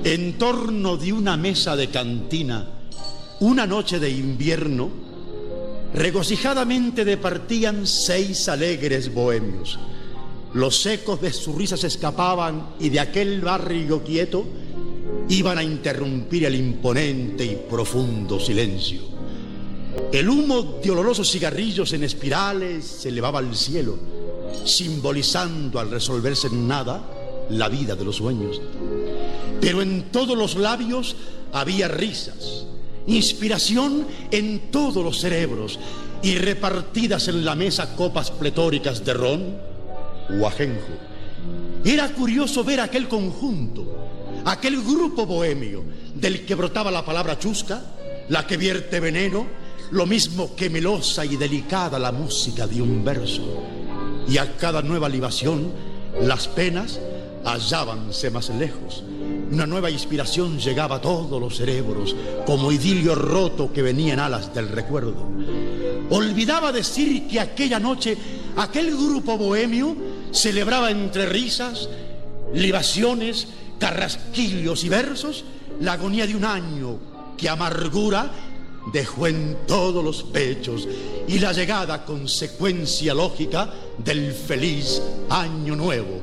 En torno de una mesa de cantina, una noche de invierno, regocijadamente departían 6 alegres bohemios. Los ecos de sus risas escapaban y de aquel barrio quieto iban a interrumpir el imponente y profundo silencio. El humo de olorosos cigarrillos en espirales se elevaba al cielo, simbolizando al resolverse en nada la vida de los sueños. Pero en todos los labios había risas, inspiración en todos los cerebros, y repartidas en la mesa copas pletóricas de ron o ajenjo. Era curioso ver aquel conjunto, aquel grupo bohemio del que brotaba la palabra chusca, la que vierte veneno, lo mismo que melosa y delicada la música de un verso. Y a cada nueva libación las penas hallábanse más lejos. Una nueva inspiración llegaba a todos los cerebros, como idilio roto que venía en alas del recuerdo. Olvidaba decir que aquella noche aquel grupo bohemio celebraba entre risas, libaciones, carrasquillos y versos la agonía de un año que amargura dejó en todos los pechos y la llegada consecuencia lógica del feliz año nuevo.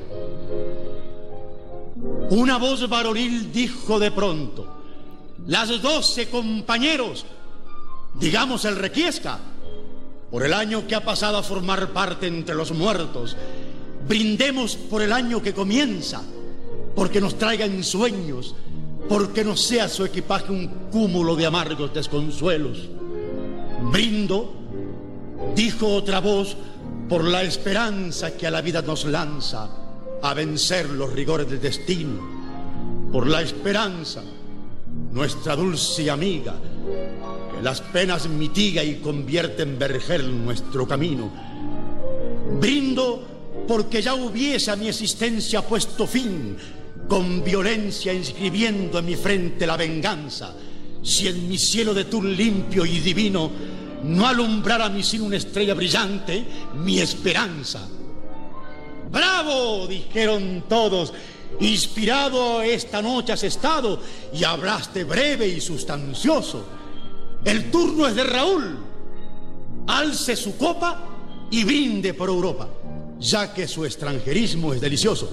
Una voz varonil dijo de pronto: las 12 compañeros, digamos el requiesca, por el año que ha pasado a formar parte entre los muertos. Brindemos por el año que comienza, porque nos traiga ensueños, porque no sea su equipaje un cúmulo de amargos desconsuelos. Brindo, dijo otra voz, por la esperanza que a la vida nos lanza a vencer los rigores del destino, por la esperanza, nuestra dulce amiga, que las penas mitiga y convierte en vergel nuestro camino. Brindo porque ya hubiese a mi existencia puesto fin, con violencia inscribiendo en mi frente la venganza, si en mi cielo de tul limpio y divino no alumbrara mi sin una estrella brillante, mi esperanza. ¡Bravo!, dijeron todos. Inspirado esta noche has estado y hablaste breve y sustancioso. El turno es de Raúl. Alce su copa y brinde por Europa, ya que su extranjerismo es delicioso.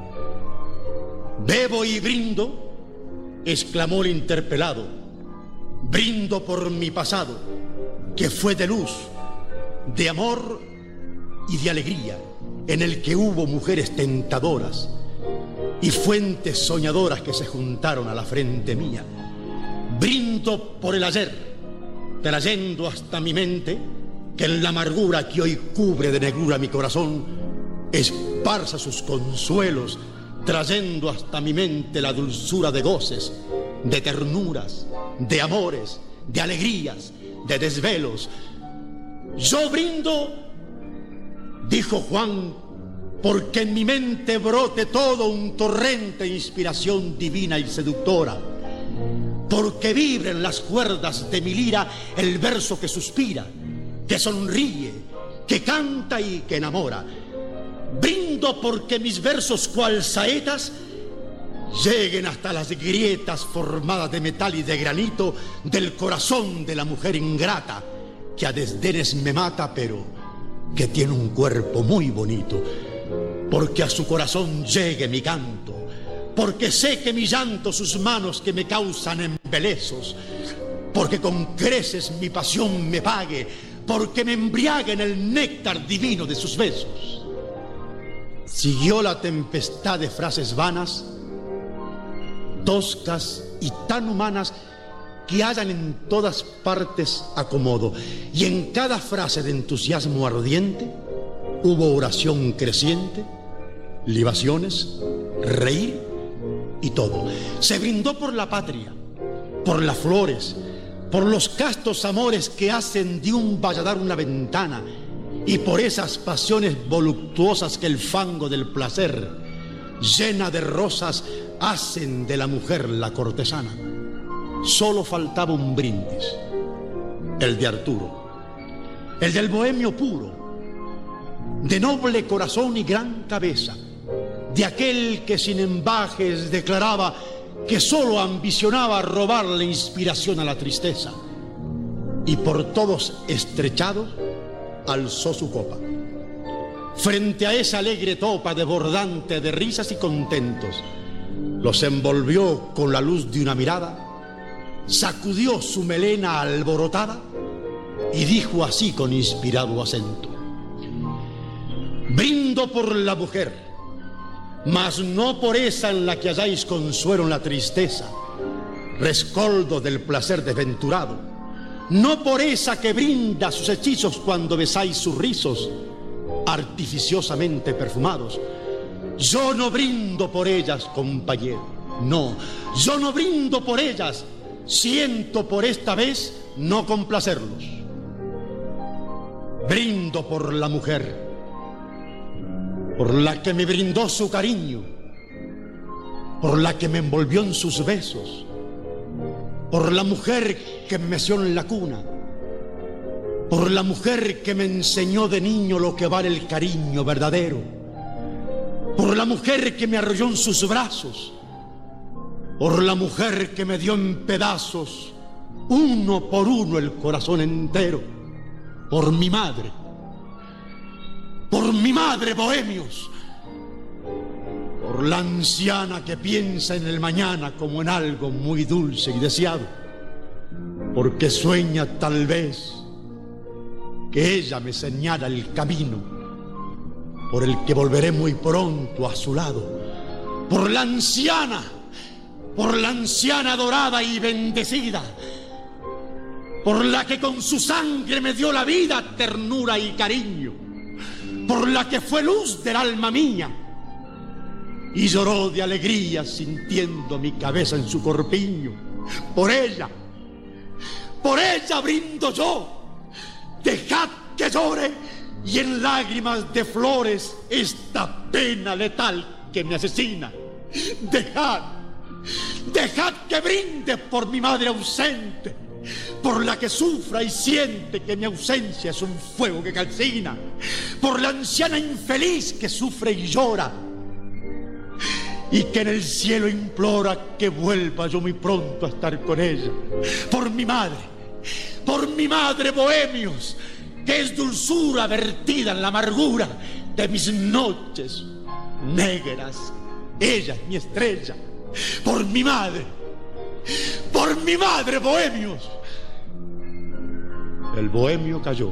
Bebo y brindo, exclamó el interpelado. Brindo por mi pasado, que fue de luz, de amor y de alegría, en el que hubo mujeres tentadoras y fuentes soñadoras que se juntaron a la frente mía. Brindo por el ayer, trayendo hasta mi mente que en la amargura que hoy cubre de negrura mi corazón, esparza sus consuelos, trayendo hasta mi mente la dulzura de goces, de ternuras, de amores, de alegrías, de desvelos. Yo brindo, dijo Juan, porque en mi mente brote todo un torrente de inspiración divina y seductora, porque vibren las cuerdas de mi lira el verso que suspira, que sonríe, que canta y que enamora. Brindo porque mis versos cual saetas lleguen hasta las grietas formadas de metal y de granito del corazón de la mujer ingrata, que a desdenes me mata, pero que tiene un cuerpo muy bonito. Porque a su corazón llegue mi canto, porque sé que mi llanto sus manos que me causan embelezos, porque con creces mi pasión me pague, porque me embriague en el néctar divino de sus besos. Siguió la tempestad de frases vanas, toscas y tan humanas que hallan en todas partes acomodo, y en cada frase de entusiasmo ardiente hubo oración creciente, libaciones, reír y todo. Se brindó por la patria, por las flores, por los castos amores que hacen de un valladar una ventana, y por esas pasiones voluptuosas que el fango del placer, llena de rosas, hacen de la mujer la cortesana. Solo faltaba un brindis, el de Arturo, el del bohemio puro, de noble corazón y gran cabeza, de aquel que sin embajes declaraba que solo ambicionaba robar la inspiración a la tristeza, y por todos estrechados alzó su copa. Frente a esa alegre topa desbordante de risas y contentos, los envolvió con la luz de una mirada, sacudió su melena alborotada y dijo así con inspirado acento: brindo por la mujer, mas no por esa en la que halláis consuelo en la tristeza, rescoldo del placer desventurado, no por esa que brinda sus hechizos cuando besáis sus rizos artificiosamente perfumados. Yo no brindo por ellas, compañero, no, yo no brindo por ellas, siento por esta vez no complacerlos. Brindo por la mujer, por la que me brindó su cariño, por la que me envolvió en sus besos, por la mujer que me meció en la cuna, por la mujer que me enseñó de niño lo que vale el cariño verdadero, por la mujer que me arrolló en sus brazos, por la mujer que me dio en pedazos, uno por uno, el corazón entero, por mi madre, bohemios, por la anciana que piensa en el mañana como en algo muy dulce y deseado, porque sueña tal vez que ella me señala el camino por el que volveré muy pronto a su lado, por la anciana dorada y bendecida, por la que con su sangre me dio la vida, ternura y cariño, por la que fue luz del alma mía y lloró de alegría sintiendo mi cabeza en su corpiño. Por ella brindo yo. Dejad que llore y en lágrimas de flores esta pena letal que me asesina. Dejad que brinde por mi madre ausente, por la que sufra y siente que mi ausencia es un fuego que calcina, por la anciana infeliz que sufre y llora y que en el cielo implora que vuelva yo muy pronto a estar con ella. Por mi madre, bohemios, que es dulzura vertida en la amargura de mis noches negras, ella es mi estrella. Por mi madre, bohemios. El bohemio calló.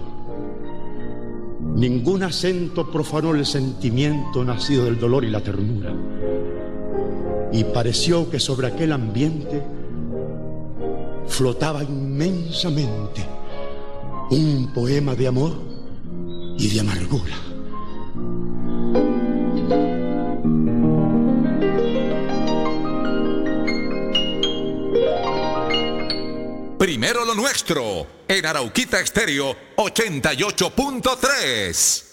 Ningún acento profanó el sentimiento nacido del dolor y la ternura, y pareció que sobre aquel ambiente flotaba inmensamente un poema de amor y de amargura. Primero lo nuestro, en Arauquita Estéreo 88.3.